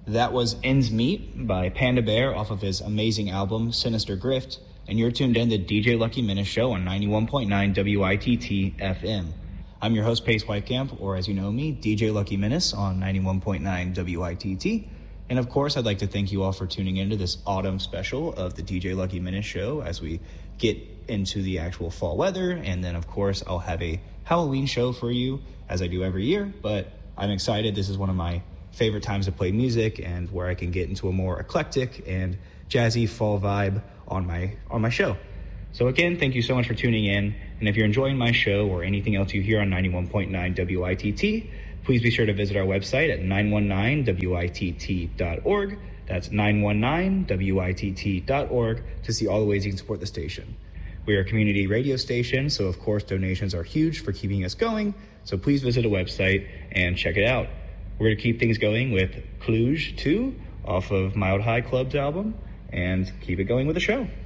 That was Ends Meet by Panda Bear off of his amazing album, Sinister Grift, and you're tuned in to DJ Lucky Menace Show on 91.9 WITT FM. I'm your host, Pace Whitecamp, or as you know me, DJ Lucky Menace on 91.9 WITT. And of course, I'd like to thank you all for tuning into this autumn special of the DJ Lucky Menace Show as we get into the actual fall weather. And then, of course, I'll have a Halloween show for you, as I do every year. But I'm excited. This is one of my favorite times to play music and where I can get into a more eclectic and jazzy fall vibe on my show. So again, thank you so much for tuning in. And if you're enjoying my show or anything else you hear on 91.9 WITT, please be sure to visit our website at 919witt.org. That's 919witt.org to see all the ways you can support the station. We are a community radio station, so of course donations are huge for keeping us going. So please visit the website and check it out. We're going to keep things going with Cluj 2 off of Mild High Club's album and keep it going with the show.